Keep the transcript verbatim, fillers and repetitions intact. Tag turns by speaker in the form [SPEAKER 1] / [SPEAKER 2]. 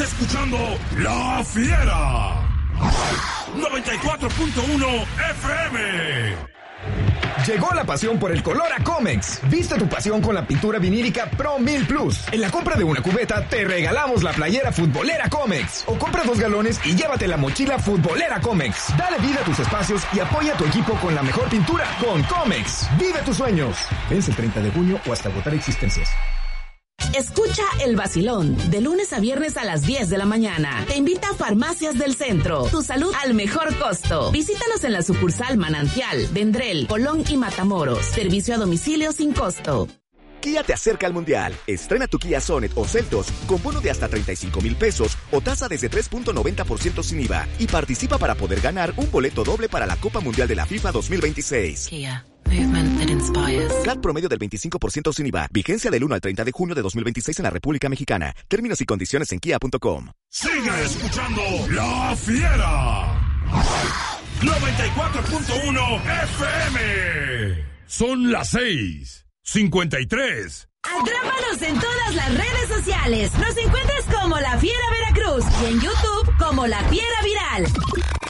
[SPEAKER 1] escuchando La Fiera. noventa y cuatro punto uno F M.
[SPEAKER 2] Llegó la pasión por el color a Comex. Viste tu pasión con la pintura vinílica Pro mil Plus. En la compra de una cubeta te regalamos la playera futbolera Comex. O compra dos galones y llévate la mochila futbolera Comex. Dale vida a tus espacios y apoya a tu equipo con la mejor pintura con Comex. Vive tus sueños. Vence el treinta de junio o hasta agotar existencias.
[SPEAKER 3] Escucha El Vacilón, de lunes a viernes a las diez de la mañana. Te invita a Farmacias del Centro. Tu salud al mejor costo. Visítanos en la sucursal Manantial, Dendrel, Colón y Matamoros. Servicio a domicilio sin costo.
[SPEAKER 4] Kia te acerca al Mundial. Estrena tu Kia Sonet o Seltos con bono de hasta treinta y cinco mil pesos o tasa desde tres punto noventa por ciento sin I V A. Y participa para poder ganar un boleto doble para la Copa Mundial de la FIFA dos mil veintiséis.
[SPEAKER 3] Kia. Movement that inspires.
[SPEAKER 4] C A T promedio del veinticinco por ciento sin I V A. Vigencia del uno al treinta de junio de dos mil veintiséis en la República Mexicana. Términos y condiciones en kia punto com.
[SPEAKER 1] Sigue escuchando La Fiera. noventa y cuatro punto uno F M. Son las seis cincuenta y tres.
[SPEAKER 5] Atrápanos en todas las redes sociales. Nos encuentras como La Fiera Veracruz y en YouTube como La Fiera Viral.